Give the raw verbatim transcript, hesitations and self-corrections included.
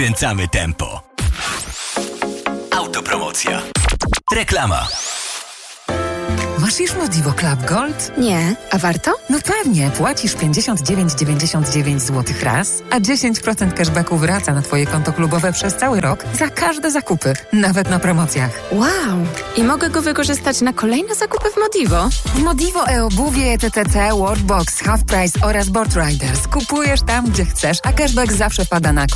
Kręcamy tempo. Autopromocja. Reklama. Masz już Modivo Club Gold? Nie. A warto? No pewnie. Płacisz pięćdziesiąt dziewięć dziewięćdziesiąt dziewięć złotych raz, a dziesięć procent cashbacku wraca na Twoje konto klubowe przez cały rok za każde zakupy, nawet na promocjach. Wow! I mogę go wykorzystać na kolejne zakupy w Modivo? W Modivo e-obuwie, T T C, Worldbox, Half Price oraz Board Riders. Kupujesz tam, gdzie chcesz, a cashback zawsze pada na konto.